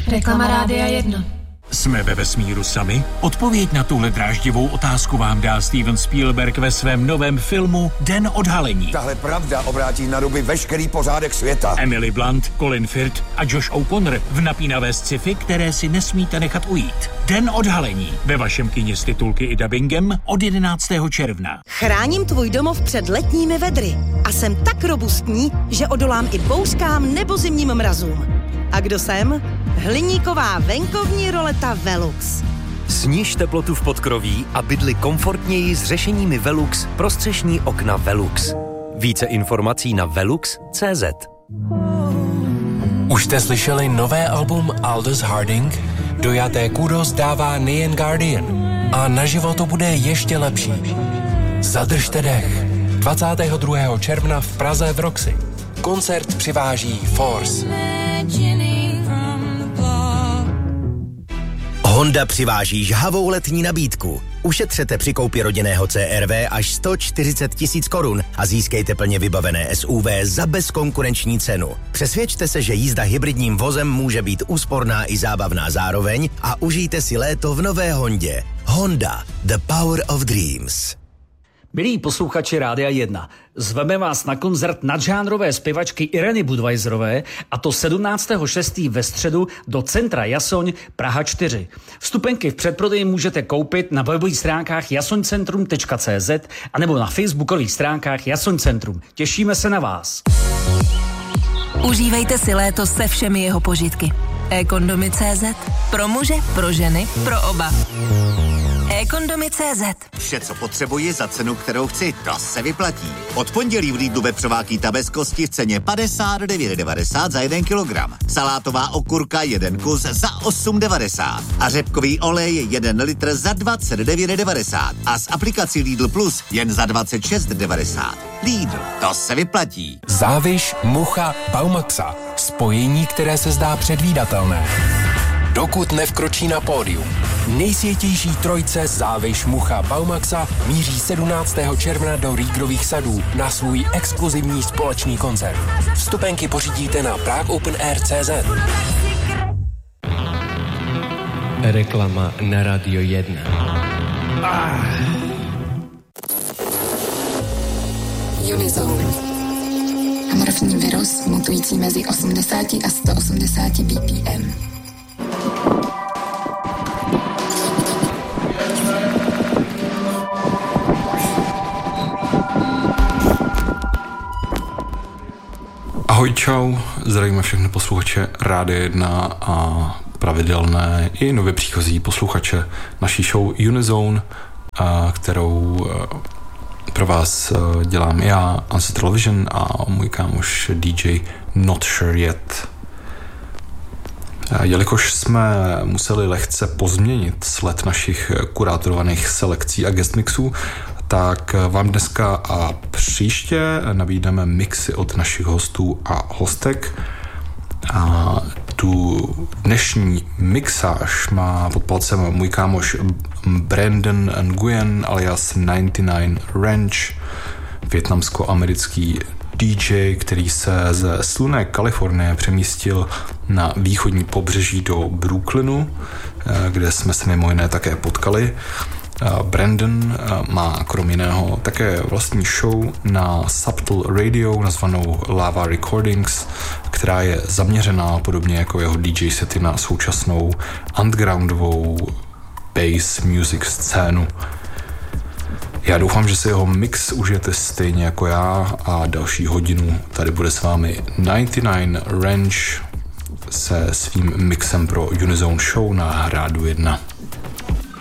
Reklama Rádia 1. Jsme ve vesmíru sami? Odpověď na tuhle dráždivou otázku vám dá Steven Spielberg ve svém novém filmu Den odhalení. Tahle pravda obrátí na ruby veškerý pořádek světa. Emily Blunt, Colin Firth a Josh O'Connor v napínavé sci-fi, které si nesmíte nechat ujít. Den odhalení ve vašem kině s titulky i dabingem od 11. června. Chráním tvůj domov před letními vedry a jsem tak robustní, že odolám i bouřkám nebo zimním mrazům. A kdo jsem? Hliníková venkovní roleta Velux. Sníž teplotu v podkroví a bydli komfortněji s řešeními Velux prostřešní okna Velux. Více informací na velux.cz. Už jste slyšeli nové album Aldous Harding? Dojaté kudos dává nejen Guardian. A naživo to bude ještě lepší. Zadržte dech. 22. června v Praze v Roxy. Koncert přiváží Force. Honda přiváží žhavou letní nabídku. Ušetřete při koupi rodinného CR-V až 140 000 korun a získejte plně vybavené SUV za bezkonkurenční cenu. Přesvědčte se, že jízda hybridním vozem může být úsporná i zábavná zároveň a užijte si léto v nové Hondě. Honda, the power of dreams. Milí posluchači Rádia 1, zveme vás na koncert nadžánrové zpěvačky Ireny Budweiserové, a to 17.6. ve středu do centra Jasoň, Praha 4. Vstupenky v předprodeji můžete koupit na webových stránkách jasoňcentrum.cz anebo na facebookových stránkách Jasoň Centrum. Těšíme se na vás. Užívejte si léto se všemi jeho požitky. eKondomy.cz. Pro muže, pro ženy, pro oba. eKondomy.cz. Vše, co potřebuji za cenu, kterou chci, to se vyplatí. Od pondělí v Lidlu vepřová kýta bez kosti v ceně 59,90 za 1 kilogram. Salátová okurka 1 kus za 8,90. A řepkový olej 1 litr za 29,90. A s aplikací Lidl Plus jen za 26,90. Lidl, to se vyplatí. Záviš, mucha, Baumaxa. Spojení, které se zdá předvídatelné. Dokud nevkročí na pódium. Nejsvětější trojce Záviš, mucha, Baumaxa míří 17. června do Rígrových sadů na svůj exkluzivní společný koncert. Vstupenky pořídíte na praguopenair.cz. Reklama na Radio 1. Unizone. Amorfní virus mutující mezi 80 a 180 BPM. Ahoj, čau, zdravíme všechny posluchače Rádia 1 a pravidelné i nově příchozí posluchače naší show Unizone, kterou pro vás dělám já, Ancestral Vision, a můj kámoš DJ Not Sure Yet. Jelikož jsme museli lehce pozměnit sled našich kurátorovaných selekcí a guest mixů, tak vám dneska a příště nabídneme mixy od našich hostů a hostek. A tu dnešní mixáž má pod palcem můj kámoš Brandon Nguyen alias 99 Ranch, vietnamsko-americký DJ, který se ze slunné Kalifornie přemístil na východní pobřeží do Brooklynu, kde jsme se mimo jiné také potkali. Brandon má krom jiného také vlastní show na Subtle Radio nazvanou Lava Recordings, která je zaměřená podobně jako jeho DJ sety na současnou undergroundovou bass music scénu. Já doufám, že si jeho mix užijete stejně jako já a další hodinu tady bude s vámi 99 Ranch se svým mixem pro Unizone Show na Rádu 1.